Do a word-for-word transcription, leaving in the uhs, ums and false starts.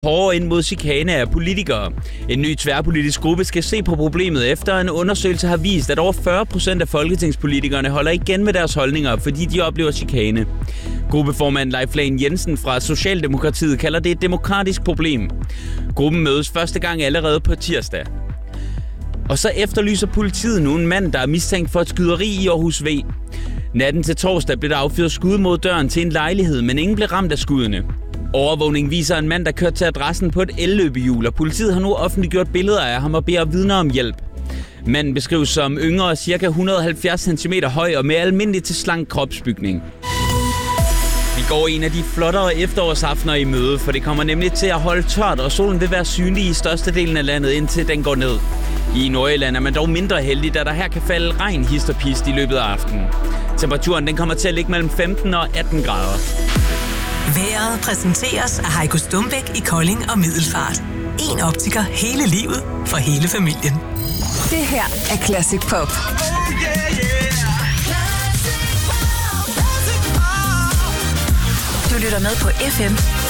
hårdere ind mod chikane af politikere. En ny tværpolitisk gruppe skal se på problemet efter en undersøgelse har vist, at over fyrre procent af folketingspolitikerne holder igen med deres holdninger, fordi de oplever chikane. Gruppeformand Leif Lahn Jensen fra Socialdemokratiet kalder det et demokratisk problem. Gruppen mødes første gang allerede på tirsdag. Og så efterlyser politiet nu en mand, der er mistænkt for et skyderi i Aarhus V. Natten til torsdag blev der affyret skud mod døren til en lejlighed, men ingen blev ramt af skuddene. Overvågning viser en mand, der kørte til adressen på et elløbehjul, og politiet har nu offentliggjort billeder af ham og beder vidner om hjælp. Manden beskrives som yngre, ca. et hundrede og halvfjerds centimeter høj og med almindelig til slank kropsbygning. Vi går en af de flottere efterårsaftener i møde, for det kommer nemlig til at holde tørt, og solen vil være synlig i størstedelen af landet, indtil den går ned. I Nordjylland er man dog mindre heldig, da der her kan falde regn hist og pist i løbet af aftenen. Temperaturen den kommer til at ligge mellem femten og atten grader. Vejret præsenteres af Heiko Stumbæk i Kolding og Middelfart. En optiker hele livet for hele familien. Det her er Classic Pop. Du lytter med på F M